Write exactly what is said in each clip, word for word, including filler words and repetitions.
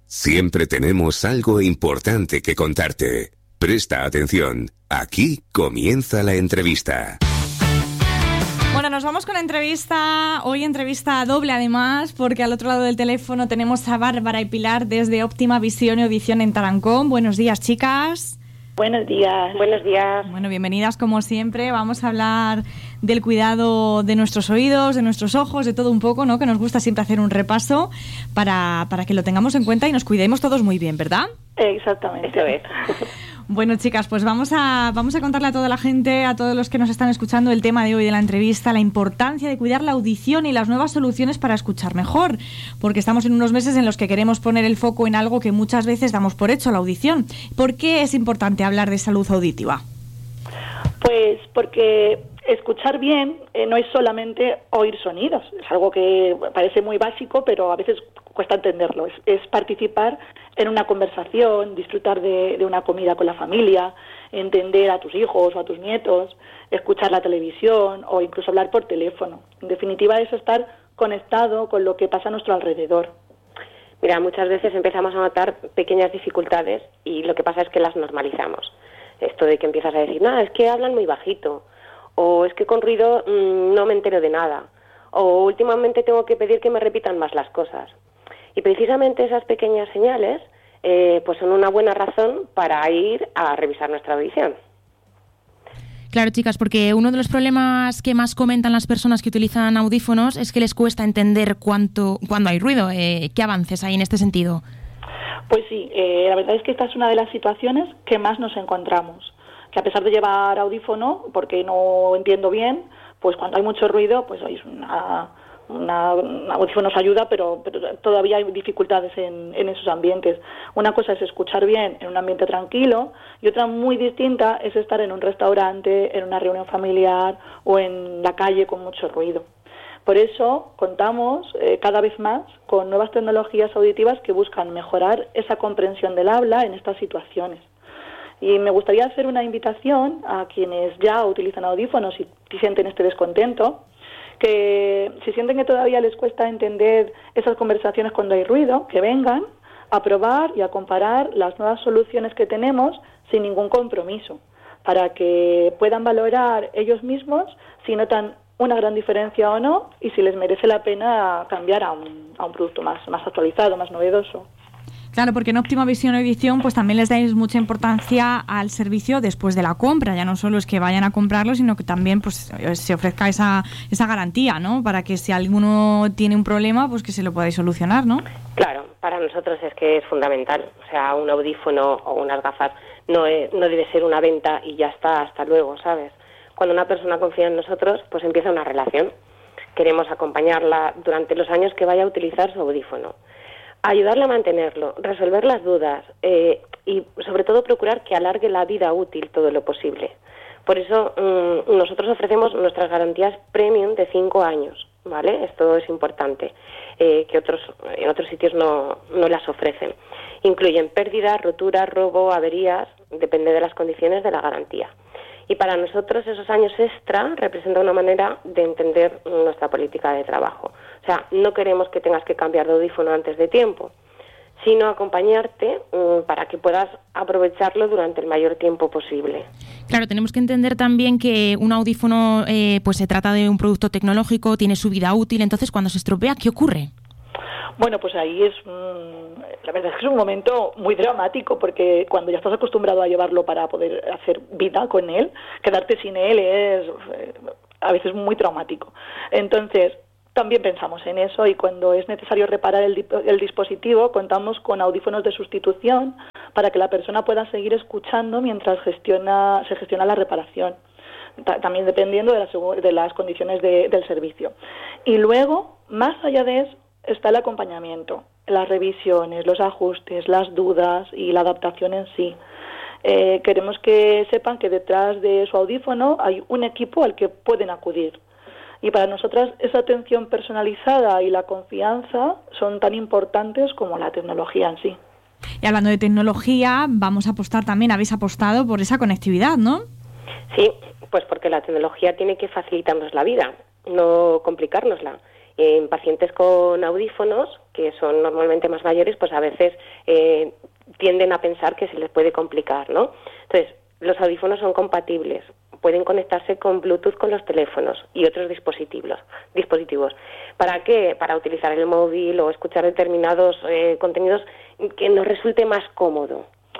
Siempre tenemos algo importante que contarte. Presta atención. Aquí comienza la entrevista. Bueno, nos vamos con la entrevista. Hoy entrevista doble además, porque al otro lado del teléfono tenemos a Bárbara y Pilar desde Óptima Visión y Audición en Tarancón. Buenos días, chicas. Buenos días. Buenos días. Bueno, bienvenidas como siempre. Vamos a hablar del cuidado de nuestros oídos, de nuestros ojos, de todo un poco, ¿no? Que nos gusta siempre hacer un repaso para, para que lo tengamos en cuenta y nos cuidemos todos muy bien, ¿verdad? Exactamente. Eso es. Bueno, chicas, pues vamos a, vamos a contarle a toda la gente, a todos los que nos están escuchando, el tema de hoy de la entrevista, la importancia de cuidar la audición y las nuevas soluciones para escuchar mejor, porque estamos en unos meses en los que queremos poner el foco en algo que muchas veces damos por hecho, la audición. ¿Por qué es importante hablar de salud auditiva? Pues porque escuchar bien eh, no es solamente oír sonidos, es algo que parece muy básico, pero a veces cuesta entenderlo. Es, es participar en una conversación, disfrutar de, de una comida con la familia, entender a tus hijos o a tus nietos, escuchar la televisión o incluso hablar por teléfono. En definitiva, es estar conectado con lo que pasa a nuestro alrededor. Mira, muchas veces empezamos a notar pequeñas dificultades y lo que pasa es que las normalizamos. Esto de que empiezas a decir, nada, es que hablan muy bajito, o es que con ruido mmm, no me entero de nada, o últimamente tengo que pedir que me repitan más las cosas. Y precisamente esas pequeñas señales eh, pues son una buena razón para ir a revisar nuestra audición. Claro, chicas, porque uno de los problemas que más comentan las personas que utilizan audífonos es que les cuesta entender cuánto, cuándo hay ruido. Eh, ¿Qué avances hay en este sentido? Pues sí, eh, la verdad es que esta es una de las situaciones que más nos encontramos. Que a pesar de llevar audífono, porque no entiendo bien, pues cuando hay mucho ruido, pues es una... Una, un audífono nos ayuda, pero, pero todavía hay dificultades en, en esos ambientes. Una cosa es escuchar bien en un ambiente tranquilo y otra muy distinta es estar en un restaurante, en una reunión familiar o en la calle con mucho ruido. Por eso contamos eh, cada vez más con nuevas tecnologías auditivas que buscan mejorar esa comprensión del habla en estas situaciones. Y me gustaría hacer una invitación a quienes ya utilizan audífonos y sienten este descontento, que si sienten que todavía les cuesta entender esas conversaciones cuando hay ruido, que vengan a probar y a comparar las nuevas soluciones que tenemos sin ningún compromiso, para que puedan valorar ellos mismos si notan una gran diferencia o no y si les merece la pena cambiar a un, a un producto más, más actualizado, más novedoso. Claro, porque en Óptima Visión y Audición pues también les dais mucha importancia al servicio después de la compra. Ya no solo es que vayan a comprarlo, sino que también pues se ofrezca esa esa garantía, ¿no? Para que si alguno tiene un problema, pues que se lo podáis solucionar, ¿no? Claro, para nosotros es que es fundamental. O sea, un audífono o unas gafas no, es, no debe ser una venta y ya está, hasta luego, ¿sabes? Cuando una persona confía en nosotros, pues empieza una relación. Queremos acompañarla durante los años que vaya a utilizar su audífono. Ayudarle a mantenerlo, resolver las dudas eh, y sobre todo procurar que alargue la vida útil todo lo posible. Por eso mmm, nosotros ofrecemos nuestras garantías premium de cinco años, ¿vale? Esto es importante, eh, que otros en otros sitios no, no las ofrecen. Incluyen pérdidas, roturas, robo, averías, depende de las condiciones de la garantía. Y para nosotros esos años extra representan una manera de entender nuestra política de trabajo. O sea, no queremos que tengas que cambiar de audífono antes de tiempo, sino acompañarte um, para que puedas aprovecharlo durante el mayor tiempo posible. Claro, tenemos que entender también que un audífono eh, pues se trata de un producto tecnológico, tiene su vida útil, entonces cuando se estropea, ¿qué ocurre? Bueno, pues ahí es, mmm, la verdad es que es un momento muy dramático, porque cuando ya estás acostumbrado a llevarlo para poder hacer vida con él, quedarte sin él es eh, a veces muy traumático. Entonces, también pensamos en eso y cuando es necesario reparar el, el dispositivo, contamos con audífonos de sustitución para que la persona pueda seguir escuchando mientras gestiona, se gestiona la reparación. También dependiendo de las, de las condiciones de, del servicio. Y luego, más allá de eso, está el acompañamiento, las revisiones, los ajustes, las dudas y la adaptación en sí. Eh, queremos que sepan que detrás de su audífono hay un equipo al que pueden acudir. Y para nosotras esa atención personalizada y la confianza son tan importantes como la tecnología en sí. Y hablando de tecnología, vamos a apostar también, habéis apostado por esa conectividad, ¿no? Sí, pues porque la tecnología tiene que facilitarnos la vida, no complicárnosla. En pacientes con audífonos, que son normalmente más mayores, pues a veces eh, tienden a pensar que se les puede complicar, ¿no? Entonces, los audífonos son compatibles, pueden conectarse con Bluetooth con los teléfonos y otros dispositivos. dispositivos. ¿Para qué? Para utilizar el móvil o escuchar determinados eh, contenidos que nos resulte más cómodo.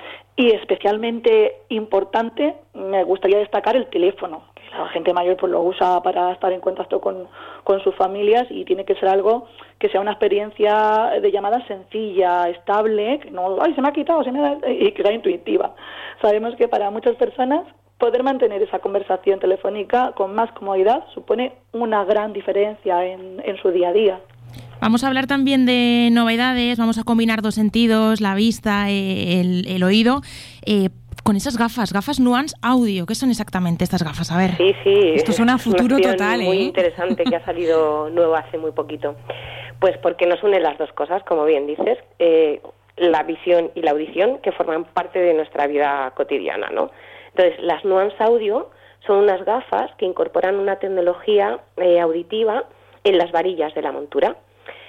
Y especialmente importante, me gustaría destacar el teléfono. La gente mayor pues lo usa para estar en contacto con, con sus familias y tiene que ser algo que sea una experiencia de llamada sencilla, estable, que no, ay, se me ha quitado, se me ha... y que sea intuitiva. Sabemos que para muchas personas poder mantener esa conversación telefónica con más comodidad supone una gran diferencia en, en su día a día. Vamos a hablar también de novedades, vamos a combinar dos sentidos, la vista, eh, el, el oído, eh, con esas gafas, gafas Nuance Audio. ¿Qué son exactamente estas gafas? A ver. Sí, sí. Esto suena a futuro total, ¿eh? Muy interesante que ha salido nuevo hace muy poquito. Pues porque nos unen las dos cosas, como bien dices, eh, la visión y la audición, que forman parte de nuestra vida cotidiana, ¿no? Entonces, las Nuance Audio son unas gafas que incorporan una tecnología eh, auditiva en las varillas de la montura.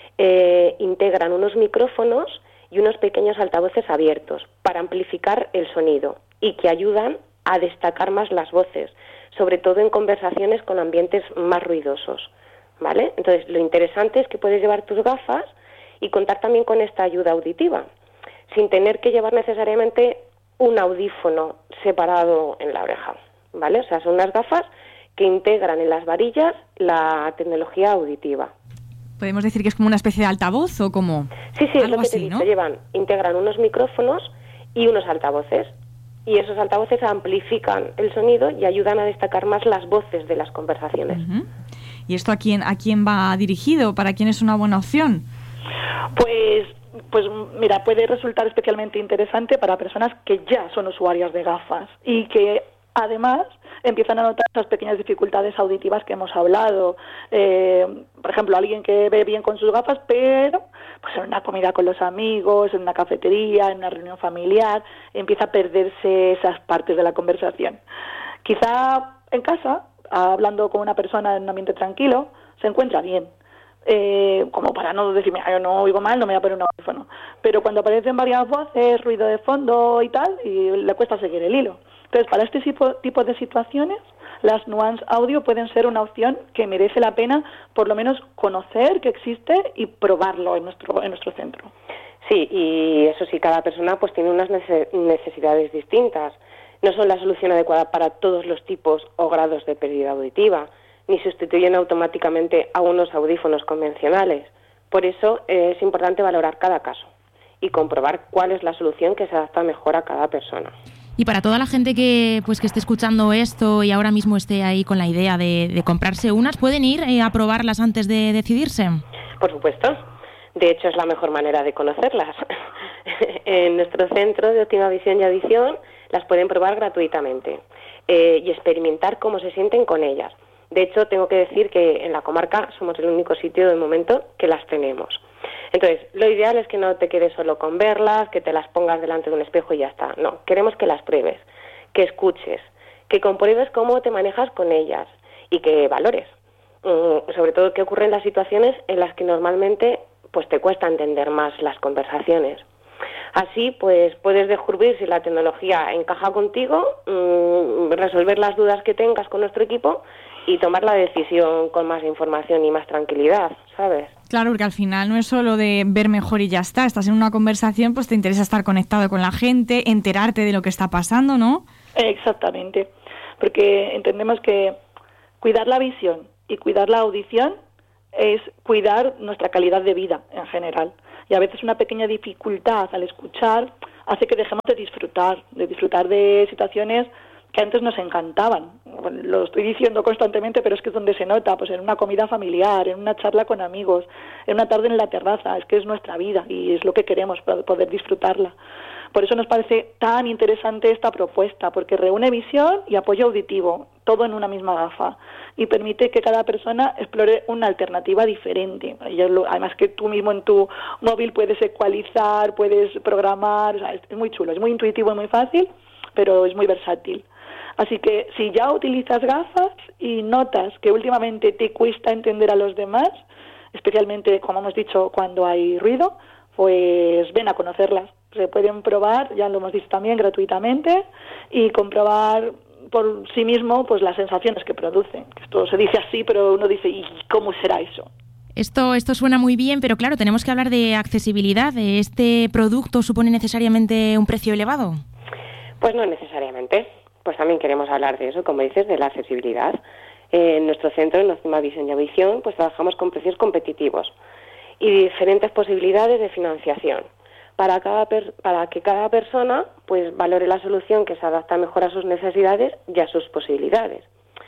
Eh, integran unos micrófonos y unos pequeños altavoces abiertos para amplificar el sonido y que ayudan a destacar más las voces, sobre todo en conversaciones con ambientes más ruidosos, ¿vale? Entonces, lo interesante es que puedes llevar tus gafas y contar también con esta ayuda auditiva, sin tener que llevar necesariamente un audífono separado en la oreja, ¿vale? O sea, son unas gafas que integran en las varillas la tecnología auditiva. ¿Podemos decir que es como una especie de altavoz o como? Sí, sí, es algo lo que así, te ¿no? digo. Llevan, integran unos micrófonos y unos altavoces. Y esos altavoces amplifican el sonido y ayudan a destacar más las voces de las conversaciones. Uh-huh. ¿Y esto a quién, a quién va dirigido? ¿Para quién es una buena opción? Pues, pues mira, puede resultar especialmente interesante para personas que ya son usuarias de gafas y que además empiezan a notar esas pequeñas dificultades auditivas que hemos hablado. Eh, por ejemplo, alguien que ve bien con sus gafas, pero pues en una comida con los amigos, en una cafetería, en una reunión familiar, empieza a perderse esas partes de la conversación. Quizá en casa, hablando con una persona en un ambiente tranquilo, se encuentra bien. Eh, como para no decirme, yo no oigo mal, no me voy a poner un audífono. Pero cuando aparecen varias voces, ruido de fondo y tal, y le cuesta seguir el hilo. Entonces, para este tipo, tipo de situaciones, las Nuance Audio pueden ser una opción que merece la pena, por lo menos, conocer que existe y probarlo en nuestro en nuestro centro. Sí, y eso sí, cada persona pues tiene unas necesidades distintas. No son la solución adecuada para todos los tipos o grados de pérdida auditiva, ni sustituyen automáticamente a unos audífonos convencionales. Por eso eh, es importante valorar cada caso y comprobar cuál es la solución que se adapta mejor a cada persona. Y para toda la gente que pues que esté escuchando esto y ahora mismo esté ahí con la idea de, de comprarse unas, ¿pueden ir eh, a probarlas antes de decidirse? Por supuesto. De hecho, es la mejor manera de conocerlas. En nuestro centro de óptima visión y audición las pueden probar gratuitamente eh, y experimentar cómo se sienten con ellas. De hecho, tengo que decir que en la comarca somos el único sitio de momento que las tenemos. Entonces, lo ideal es que no te quedes solo con verlas, que te las pongas delante de un espejo y ya está. No, queremos que las pruebes, que escuches, que compruebes cómo te manejas con ellas y que valores. Mm, sobre todo qué ocurre en las situaciones en las que normalmente pues te cuesta entender más las conversaciones. Así, pues puedes descubrir si la tecnología encaja contigo, mmm, resolver las dudas que tengas con nuestro equipo y tomar la decisión con más información y más tranquilidad, ¿sabes? Claro, porque al final no es solo de ver mejor y ya está. Estás en una conversación, pues te interesa estar conectado con la gente, enterarte de lo que está pasando, ¿no? Exactamente, porque entendemos que cuidar la visión y cuidar la audición es cuidar nuestra calidad de vida en general. Y a veces una pequeña dificultad al escuchar hace que dejemos de disfrutar, de disfrutar de situaciones que antes nos encantaban. Bueno, lo estoy diciendo constantemente, pero es que es donde se nota, pues en una comida familiar, en una charla con amigos, en una tarde en la terraza, es que es nuestra vida y es lo que queremos, poder disfrutarla. Por eso nos parece tan interesante esta propuesta, porque reúne visión y apoyo auditivo, todo en una misma gafa, y permite que cada persona explore una alternativa diferente. Además que tú mismo en tu móvil puedes ecualizar, puedes programar, o sea, es muy chulo, es muy intuitivo y muy fácil, pero es muy versátil. Así que si ya utilizas gafas y notas que últimamente te cuesta entender a los demás, especialmente, como hemos dicho, cuando hay ruido, pues ven a conocerlas. Se pueden probar, ya lo hemos dicho también, gratuitamente, y comprobar por sí mismo pues las sensaciones que producen. Esto se dice así, pero uno dice, ¿y cómo será eso? Esto, esto suena muy bien, pero claro, tenemos que hablar de accesibilidad. ¿Este producto supone necesariamente un precio elevado? Pues no necesariamente. Pues también queremos hablar de eso, como dices, de la accesibilidad. Eh, en nuestro centro, en Optima Vision y Audición, pues trabajamos con precios competitivos y diferentes posibilidades de financiación para cada per- para que cada persona pues valore la solución que se adapta mejor a sus necesidades y a sus posibilidades.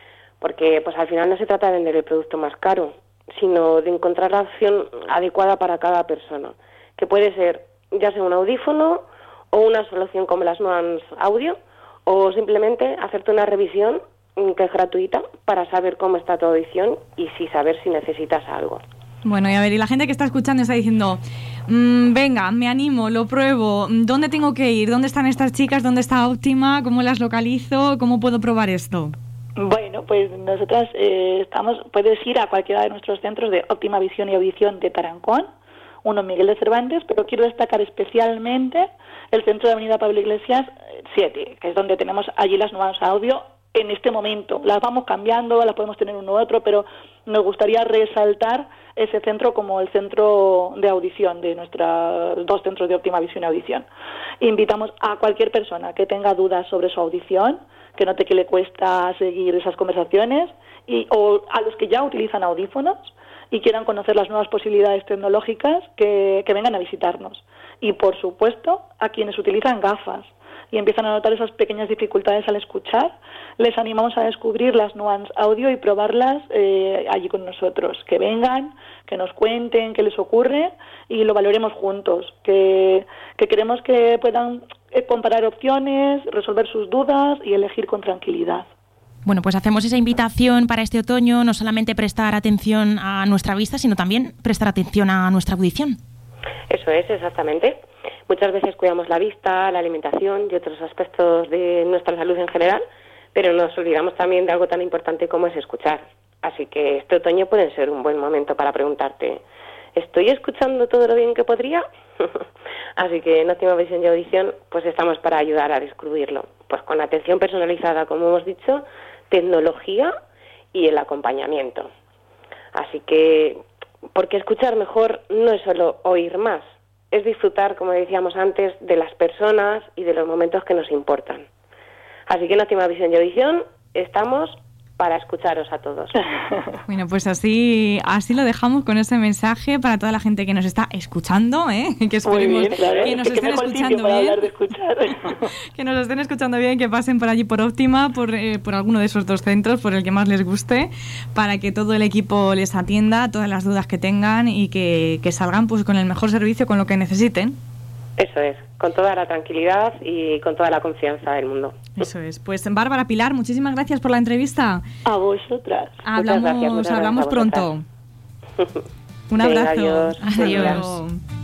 Porque pues al final no se trata de vender el producto más caro, sino de encontrar la opción adecuada para cada persona, que puede ser ya sea un audífono o una solución como las Nuance Audio, o simplemente hacerte una revisión que es gratuita para saber cómo está tu audición y si saber si necesitas algo. Bueno, y a ver, y la gente que está escuchando está diciendo, mmm, venga, me animo, lo pruebo, ¿dónde tengo que ir? ¿Dónde están estas chicas? ¿Dónde está Optima? ¿Cómo las localizo? ¿Cómo puedo probar esto? Bueno, pues nosotras eh, estamos, puedes ir a cualquiera de nuestros centros de Optima Visión y Audición de Tarancón, uno en Miguel de Cervantes, pero quiero destacar especialmente el centro de Avenida Pablo Iglesias siete, que es donde tenemos allí las Nuance Audio en este momento. Las vamos cambiando, las podemos tener uno u otro, pero nos gustaría resaltar ese centro como el centro de audición de nuestros dos centros de Optima Visión y Audición. Invitamos a cualquier persona que tenga dudas sobre su audición, que note que le cuesta seguir esas conversaciones, y o a los que ya utilizan audífonos y quieran conocer las nuevas posibilidades tecnológicas, que, que vengan a visitarnos. Y, por supuesto, a quienes utilizan gafas y empiezan a notar esas pequeñas dificultades al escuchar, les animamos a descubrir las Nuance Audio y probarlas eh, allí con nosotros. Que vengan, que nos cuenten qué les ocurre y lo valoremos juntos. Que, que queremos que puedan comparar opciones, resolver sus dudas y elegir con tranquilidad. Bueno, pues hacemos esa invitación para este otoño, no solamente prestar atención a nuestra vista, sino también prestar atención a nuestra audición. Eso es, exactamente. Muchas veces cuidamos la vista, la alimentación y otros aspectos de nuestra salud en general, pero nos olvidamos también de algo tan importante como es escuchar. Así que este otoño puede ser un buen momento para preguntarte, ¿estoy escuchando todo lo bien que podría? Así que en Optima Visión y Audición pues estamos para ayudar a descubrirlo, pues con atención personalizada, como hemos dicho, tecnología y el acompañamiento. Así que, porque escuchar mejor no es solo oír más, es disfrutar, como decíamos antes, de las personas y de los momentos que nos importan. Así que en Optima Visión y Audición estamos para escucharos a todos. Bueno, pues así así lo dejamos con ese mensaje para toda la gente que nos está escuchando, ¿eh? Que esperemos bien, claro, que nos es que estén escuchando para bien. hablar de escuchar. Que nos estén escuchando bien, que pasen por allí por Optima, por, eh, por alguno de esos dos centros, por el que más les guste, para que todo el equipo les atienda, todas las dudas que tengan y que, que salgan pues con el mejor servicio, con lo que necesiten. Eso es, con toda la tranquilidad y con toda la confianza del mundo. Eso es. Pues Bárbara, Pilar, muchísimas gracias por la entrevista. A vosotras. Hablamos, Muchas gracias, muchas hablamos gracias a pronto. Un abrazo. Sí, adiós. Adiós.